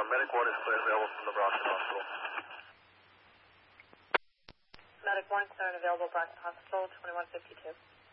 Medic 1 is clear available from the Brockton Hospital. Medic 1 clear and available Brockton Hospital, 2152.